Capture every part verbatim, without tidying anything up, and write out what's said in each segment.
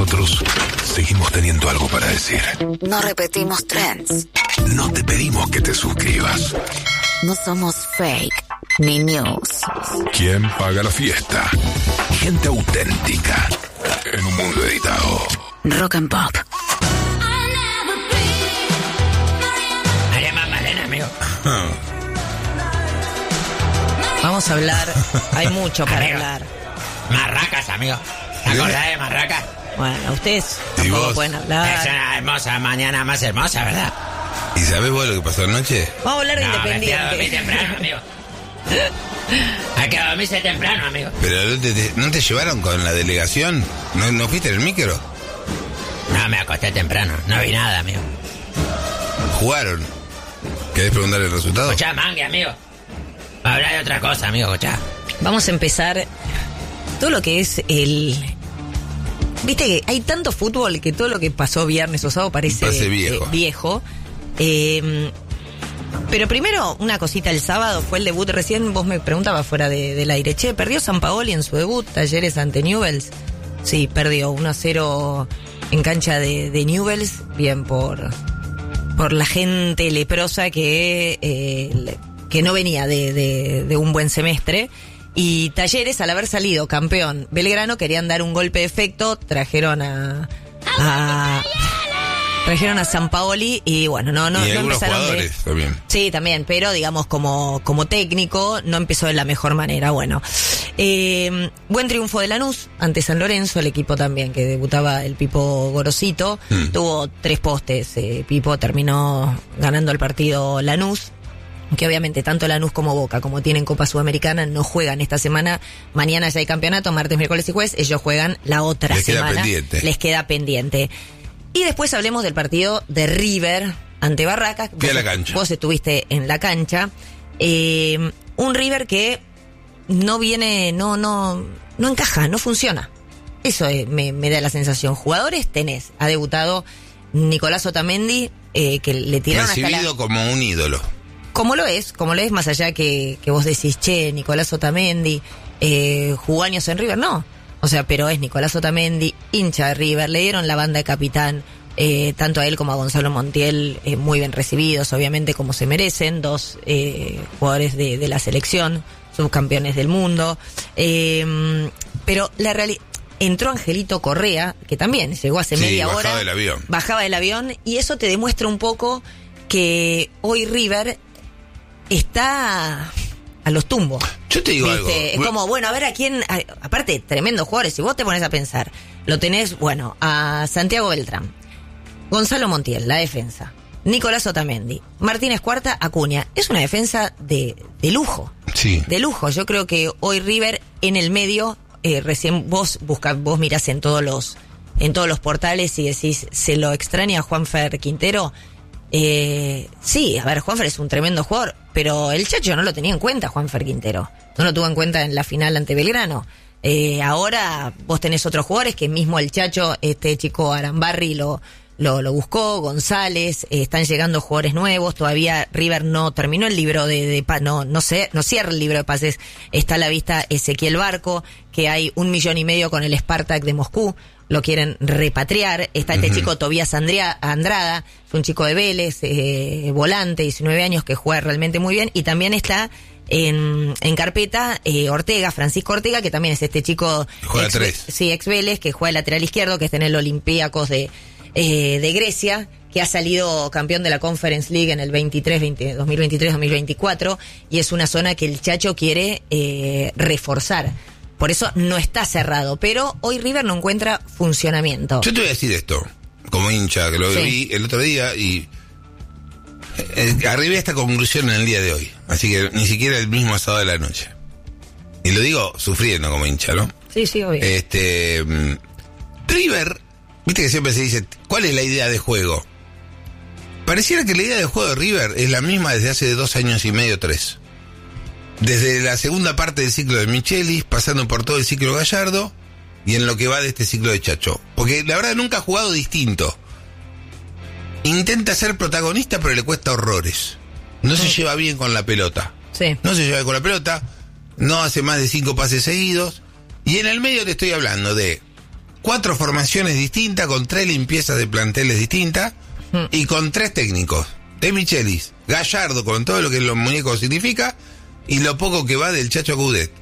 nosotros seguimos teniendo algo para decir. No repetimos trends. No te pedimos que te suscribas. No somos fake ni news. ¿Quién paga la fiesta? Gente auténtica en un mundo editado. Rock and Pop. María Magdalena, amigo. Vamos a hablar, hay mucho para Amigo. hablar. Marracas, amigo. ¿Te acordás de Marracas? Bueno, ustedes ¿Y tampoco vos? pueden Es hablar. una hermosa mañana más hermosa, ¿verdad? ¿Y sabés vos lo que pasó anoche? Vamos a hablar de No, me fui a dormir Independiente. temprano, amigo. Hay que dormirse temprano, amigo. ¿Pero no te, no te llevaron con la delegación? ¿No, no fuiste en el micro? No, me acosté temprano. No vi nada, amigo. ¿Jugaron? ¿Querés preguntar el resultado? Escuchá, mangue, amigo. Hablar de otra cosa, amigo, escuchá. Vamos a empezar todo lo que es el... Viste que hay tanto fútbol que todo lo que pasó viernes o sábado parece, Parece viejo. eh, viejo. Eh, pero primero, una cosita, el sábado fue el debut, recién vos me preguntabas fuera de, del aire, che, ¿perdió Sampaoli en su debut, Talleres ante Newell's? Sí, perdió uno a cero en cancha de, de Newell's, bien por, por la gente leprosa que, eh, le- que no venía de, de, de un buen semestre. Y Talleres, al haber salido campeón Belgrano, querían dar un golpe de efecto, trajeron a... a trajeron a Sampaoli y bueno, no, no, y no algunos empezaron de... jugadores también. Sí, también, pero digamos como, como técnico no empezó de la mejor manera. Bueno, eh, buen triunfo de Lanús ante San Lorenzo, el equipo también que debutaba el Pipo Gorosito. Mm. Tuvo tres postes, eh, Pipo terminó ganando el partido Lanús. Que obviamente tanto Lanús como Boca, como tienen Copa Sudamericana, no juegan esta semana. Mañana ya hay campeonato, martes, miércoles y jueves. Ellos juegan la otra Les queda semana. pendiente. Les queda pendiente. Y después hablemos del partido de River ante Barracas. Fui a Vos- la cancha. Vos estuviste en la cancha. Eh, un River que no viene, no, no, no encaja, no funciona. Eso eh, me, me da la sensación. Jugadores tenés. Ha debutado Nicolás Otamendi, eh, que le tiraron hasta la... Recibido como un ídolo. Como lo es, como lo es, más allá que, que vos decís, che, Nicolás Otamendi, eh, jugó años en River, no. O sea, pero es Nicolás Otamendi, hincha de River, le dieron la banda de capitán, eh, tanto a él como a Gonzalo Montiel, eh, muy bien recibidos, obviamente como se merecen, dos eh, jugadores de, de la selección, subcampeones del mundo. Eh, pero la realidad... Entró Angelito Correa, que también llegó hace Sí, media bajaba hora. del avión. Bajaba del avión, y eso te demuestra un poco que hoy River está a los tumbos. Yo te digo ¿Viste? algo. Es como, bueno, a ver a quién... a- aparte, tremendos jugadores, si vos te pones a pensar, lo tenés, bueno, a Santiago Beltrán, Gonzalo Montiel, la defensa, Nicolás Otamendi, Martínez Cuarta, Acuña. Es una defensa de, de lujo. Sí. De lujo. Yo creo que hoy River en el medio, eh, recién vos busca, vos mirás en todos los en todos los portales y decís, ¿se lo extraña a Juanfer Quintero? Eh, sí, a ver, Juanfer es un tremendo jugador, pero el Chacho no lo tenía en cuenta, Juanfer Quintero. No lo tuvo en cuenta en la final ante Belgrano. Eh, ahora vos tenés otros jugadores que mismo el Chacho, este chico Arambarri lo, lo, lo buscó, González, eh, están llegando jugadores nuevos, todavía River no terminó el libro de, de pa- no, no sé, no cierra el libro de pases, está a la vista Ezequiel Barco, que hay un millón y medio con el Spartak de Moscú, lo quieren repatriar, está este Ujú. chico Tobías Andrea, Andrada, es un chico de Vélez, eh, volante, diecinueve años, que juega realmente muy bien, y también está en, en carpeta eh, Ortega, Francisco Ortega, que también es este chico Juega ex, tres. sí, ex Vélez, que juega lateral izquierdo, que está en el Olympiacos de, eh, de Grecia, que ha salido campeón de la Conference League en el veintitrés, veinte, dos mil veintitrés, dos mil veinticuatro, y es una zona que el Chacho quiere eh, reforzar. Por eso no está cerrado, pero hoy River no encuentra funcionamiento. Yo te voy a decir esto, como hincha, que lo Sí. vi el otro día y eh, arribé a esta conclusión en el día de hoy. Así que ni siquiera el mismo sábado de la noche. Y lo digo sufriendo como hincha, ¿no? Sí, sí, obvio. Este mm, River, viste que siempre se dice, ¿cuál es la idea de juego? Pareciera que la idea de juego de River es la misma desde hace dos años y medio, tres. Desde la segunda parte del ciclo de Michelis, pasando por todo el ciclo Gallardo, y en lo que va de este ciclo de Chacho. Porque la verdad nunca ha jugado distinto. Intenta ser protagonista, pero le cuesta horrores. No se lleva bien con la pelota. Sí. No se lleva bien con la pelota, no hace más de cinco pases seguidos. Y en el medio te estoy hablando de cuatro formaciones distintas, con tres limpiezas de planteles distintas, mm. y con tres técnicos. De Michelis, Gallardo, con todo lo que los muñecos significa, y lo poco que va del Chacho Coudet.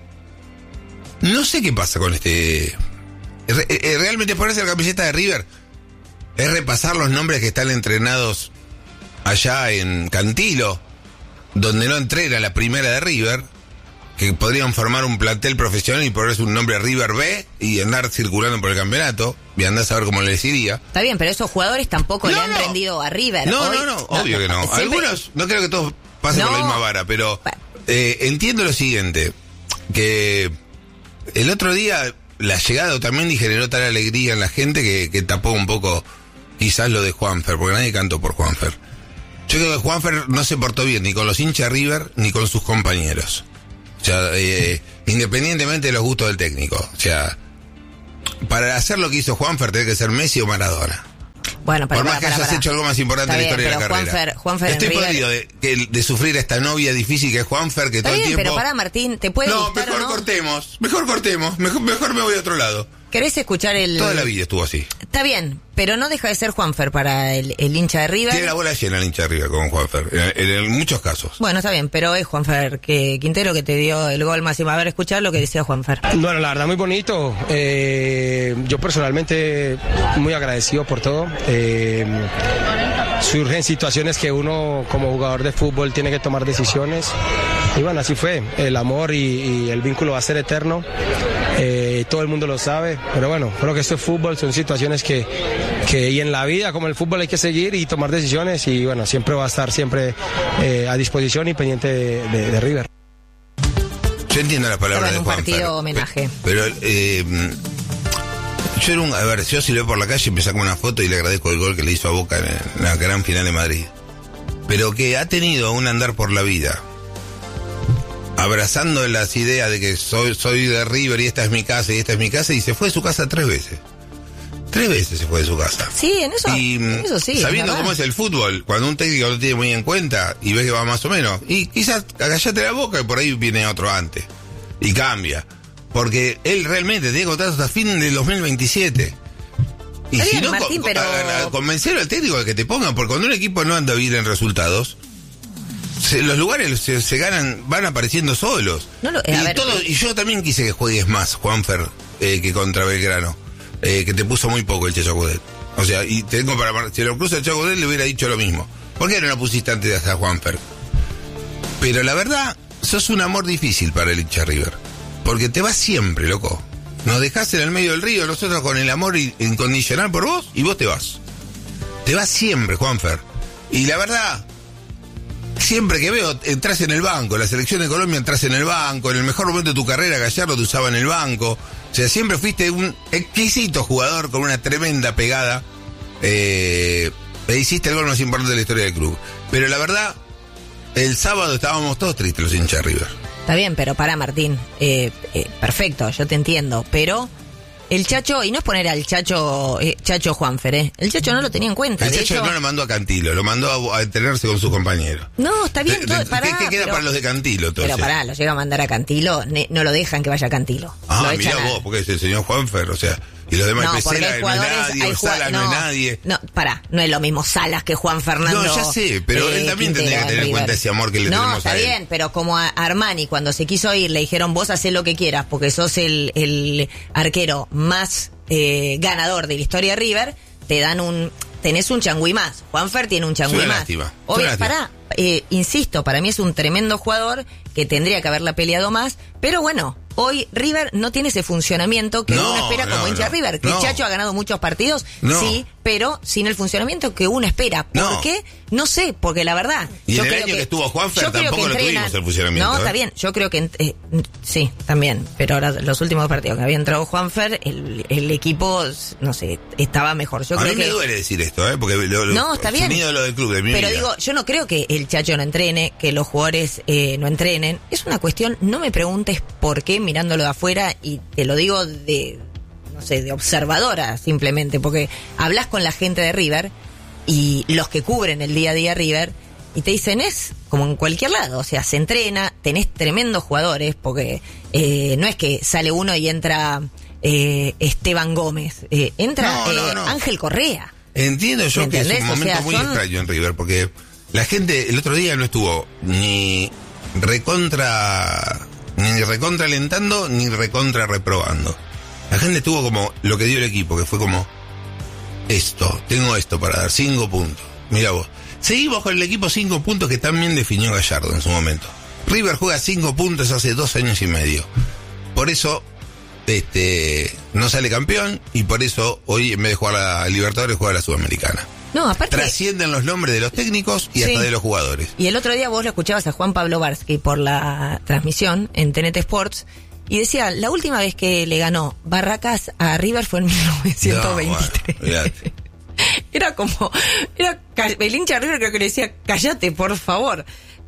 No sé qué pasa con este... Realmente ponerse la camiseta de River es repasar los nombres que están entrenados allá en Cantilo, donde no entrena la primera de River, que podrían formar un plantel profesional y ponerse un nombre River B y andar circulando por el campeonato y andar a saber cómo les iría. Está bien, pero esos jugadores tampoco no, le han no. rendido a River. No, Hoy, no, no, obvio no, que no. Siempre... Algunos, no creo que todos pasen no. por la misma vara, pero eh, entiendo lo siguiente, que el otro día la llegada de Otamendi generó tal alegría en la gente que, que tapó un poco quizás lo de Juanfer, porque nadie cantó por Juanfer. Yo creo que Juanfer no se portó bien ni con los hinchas de River ni con sus compañeros. O sea, eh, independientemente de los gustos del técnico. O sea, para hacer lo que hizo Juanfer tenés que ser Messi o Maradona. Bueno, para, por más para, que para, hayas para. hecho algo más importante Está en la bien, historia de la pero carrera. Juanfer, Juanfer Estoy en River... podrido de, de, de sufrir a esta novia difícil que es Juanfer, que Está todo bien, el tiempo... pero pará, Martín, ¿te puede no, gustar mejor o no? cortemos, mejor cortemos, mejor, mejor me voy a otro lado. ¿Querés escuchar el...? Toda la vida estuvo así. Está bien, pero no deja de ser Juanfer para el, el hincha de River. Tiene la bola llena el hincha de River con Juanfer, en, en, en muchos casos. Bueno, está bien, pero es Juanfer que Quintero que te dio el gol máximo. A ver, escuchar lo que decía Juanfer. Bueno, la verdad, muy bonito. Eh, yo personalmente muy agradecido por todo. Eh, surgen situaciones que uno como jugador de fútbol tiene que tomar decisiones. Y bueno, así fue. El amor y, y el vínculo va a ser eterno. Eh, todo el mundo lo sabe, pero bueno, creo que esto es fútbol, son situaciones que, que y en la vida como el fútbol hay que seguir y tomar decisiones y bueno, siempre va a estar siempre eh, a disposición y pendiente de, de, de River. Yo entiendo la palabra de un Juanfer, partido homenaje. Pero, eh, yo era un, a ver, yo si lo veo por la calle me saco una foto y le agradezco el gol que le hizo a Boca en la gran final de Madrid. Pero que ha tenido un andar por la vida, abrazando las ideas de que soy, soy de River y esta es mi casa y esta es mi casa, y se fue de su casa tres veces. Tres veces se fue de su casa. Sí, en eso, y, en eso sí. sabiendo cómo es el fútbol, cuando un técnico lo tiene muy en cuenta y ves que va más o menos, y quizás agallate la boca y por ahí viene otro antes. Y cambia. Porque él realmente tiene contrato hasta fin del dos mil veintisiete. Y Está si bien, no, Martín, con, pero... a, a convencer al técnico de que te pongan, porque cuando un equipo no anda bien en resultados, se, los lugares se, se ganan, van apareciendo solos. No lo, eh, y, a ver, todo, y yo también quise que juegues más, Juanfer, eh, que contra Belgrano, eh, que te puso muy poco el Chacho Coudet. O sea, y tengo para, si lo cruza el Chacho Coudet le hubiera dicho lo mismo. ¿Por qué no lo pusiste antes de a Juanfer? Pero la verdad, sos un amor difícil para el hincha River, porque te vas siempre, loco. Nos dejás en el medio del río, nosotros con el amor incondicional por vos, y vos te vas. Te vas siempre, Juanfer. Y la verdad, siempre que veo, entras en el banco. La selección de Colombia entras en el banco. En el mejor momento de tu carrera, Gallardo te usaba en el banco. O sea, siempre fuiste un exquisito jugador con una tremenda pegada. Eh, e hiciste el gol más importante de la historia del club. Pero la verdad, el sábado estábamos todos tristes los hinchas de River. Está bien, pero para Martín, eh, eh, perfecto, yo te entiendo, pero el Chacho, y no es poner al Chacho, eh, Chacho Juanfer, ¿eh? El Chacho no lo tenía en cuenta. El de Chacho hecho, no lo mandó a Cantilo, lo mandó a, a entrenarse con sus compañeros. No, está bien, todo, pará, ¿Qué, qué queda pero, para los de Cantilo, entonces? Pero pará, lo llega a mandar a Cantilo, ne, no lo dejan que vaya a Cantilo. Ah, lo mirá vos, porque es el señor Juanfer, o sea, y los demás, no, Pesela no es nadie, hay Sala no, no es nadie. No, pará, no es lo mismo Salas que Juan Fernando. No, ya sé, pero eh, él también Quintero, tendría que tener en cuenta ese amor que le no, tenemos está a él. bien, pero como a Armani cuando se quiso ir le dijeron vos hacés lo que quieras porque sos el, el arquero más eh, ganador de la historia de River, te dan un... Tenés un changüí más. Juanfer tiene un changüí Es una más. lástima. Obvio, Es una pará, eh, insisto, para mí es un tremendo jugador que tendría que haberla peleado más, pero bueno, hoy River no tiene ese funcionamiento que No, uno espera como no, hincha de no, River. Que no. el Chacho ha ganado muchos partidos, No. sí, pero sin el funcionamiento que uno espera. ¿Por No. qué? No sé, porque la verdad... Y yo en el creo año que estuvo Juanfer yo creo tampoco que lo entrenan- tuvimos el funcionamiento, No, ¿eh? está bien, yo creo que... eh, sí, también, pero ahora los últimos partidos que había entrado Juanfer, el, el equipo, no sé, estaba mejor. Yo a creo mí me que... duele decir esto, ¿eh? Porque lo, lo, No, está es bien. un ídolo del club, de mi Pero vida. digo, yo no creo que el Chacho no entrene, que los jugadores eh, no entrenen. Es una cuestión, no me preguntes por qué mirándolo de afuera, y te lo digo de, no sé, de observadora simplemente, porque hablas con la gente de River y los que cubren el día a día River y te dicen es como en cualquier lado, o sea, se entrena, tenés tremendos jugadores, porque eh, no es que sale uno y entra eh, Esteban Gómez, eh, entra No, no, eh, no. Ángel Correa. Entiendo yo ¿Me que es un entendés? O momento sea, muy son- extraño en River, porque la gente el otro día no estuvo ni recontra ni recontra alentando ni recontra reprobando. La gente estuvo como lo que dio el equipo, que fue como esto, tengo esto para dar, cinco puntos. Mira vos. Seguimos con el equipo cinco puntos que también definió Gallardo en su momento. River juega cinco puntos hace dos años y medio. Por eso este no sale campeón y por eso hoy en vez de jugar a Libertadores juega a la Sudamericana. No, aparte... Trascienden los nombres de los técnicos y Sí. hasta de los jugadores. Y el otro día vos lo escuchabas a Juan Pablo Barsky por la transmisión en T N T Sports y decía, la última vez que le ganó Barracas a River fue en mil novecientos veintitrés. No, bueno, olvidate. Era como, era ca- el hincha de River creo que le decía, cállate, por favor.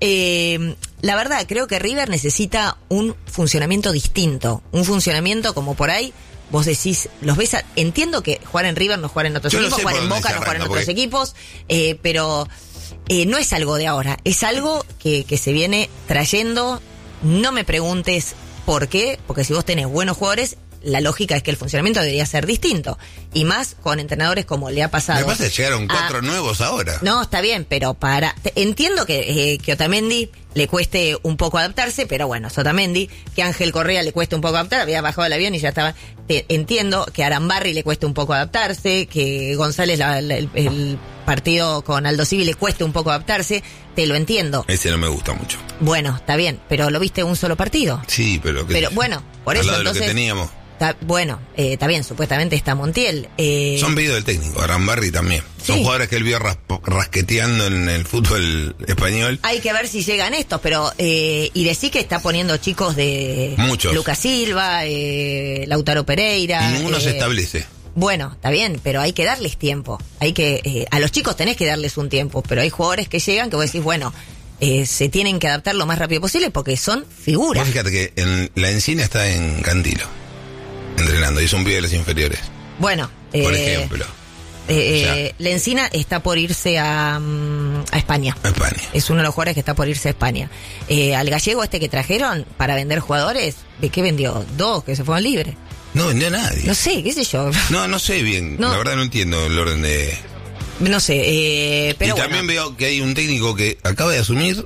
Eh, la verdad, creo que River necesita un funcionamiento distinto, un funcionamiento como por ahí, vos decís, los ves, a- entiendo que jugar en River no jugar en otros Yo no equipos, sé jugar por en dónde Boca se no jugar en arranca, otros porque- equipos, eh, pero eh, no es algo de ahora, es algo que, que se viene trayendo. No me preguntes por qué, porque si vos tenés buenos jugadores, la lógica es que el funcionamiento debería ser distinto. Y más con entrenadores como le ha pasado. Me pasa que llegaron a- cuatro nuevos ahora. No, está bien, pero para... te- entiendo que, eh, que Otamendi le cueste un poco adaptarse, pero bueno, es Otamendi, que Ángel Correa le cueste un poco adaptar, había bajado el avión y ya estaba... te- entiendo que a Arambarri le cueste un poco adaptarse, que González la- la- el, el partido con Aldo Civi le cueste un poco adaptarse, te lo entiendo. Ese no me gusta mucho. Bueno, está bien, pero lo viste un solo partido. Sí, pero... qué Pero sé yo. bueno, por Al eso lado de lo entonces... que teníamos. Está, bueno, eh, está bien, supuestamente está Montiel. Eh, Son pedidos del técnico, Arambarri también. Son Sí. jugadores que él vio ras- rasqueteando en el fútbol español. Hay que ver si llegan estos, pero eh, y decir que está poniendo chicos de Muchos. Lucas Silva, eh, Lautaro Pereira. Y ninguno eh, se establece. Bueno, está bien, pero hay que darles tiempo. Hay que eh, a los chicos tenés que darles un tiempo, pero hay jugadores que llegan que vos decís, bueno, eh, se tienen que adaptar lo más rápido posible porque son figuras. Vos fíjate que en, la Encina está en Cantilo, entrenando, y es un pibe de las inferiores, Bueno, por eh, ejemplo, eh, Ya. eh, Lencina está por irse a, mm, a España. a España. Es uno de los jugadores que está por irse a España. Eh, al gallego este que trajeron para vender jugadores, ¿de qué vendió? Dos que se fueron libres. No vendió a nadie. No sé, qué sé yo. No, no sé bien, No. la verdad no entiendo el orden de... No sé, eh, pero y también bueno. veo que hay un técnico que acaba de asumir,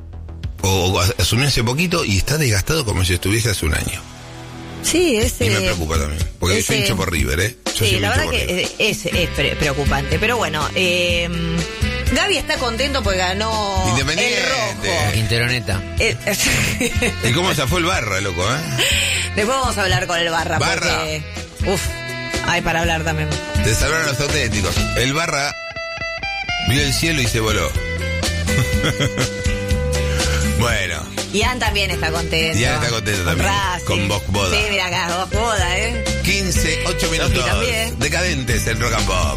o, o asumió hace poquito, y está desgastado como si estuviese hace un año. Sí, es... Y me eh, preocupa también, porque ese- yo hincho por River, ¿eh? Yo Sí, sí me la hincho verdad por que River. eh, es, es pre- preocupante. Pero bueno, eh, Gaby está contento porque ganó Independiente. el rojo. Quinteroneta. Eh, ¿Y cómo se fue el Barra, loco, eh? Después vamos a hablar con el Barra. Barra. Porque, uf, hay para hablar también. Te salvaron los auténticos. El Barra vio el cielo y se voló. Bueno, Ian también está contento. Ian está contento Con también, Racing. con Boc Boda. Sí, mira acá, Boc Boda, ¿eh? quince, ocho Loki minutos. también. Decadentes en Rock and Pop.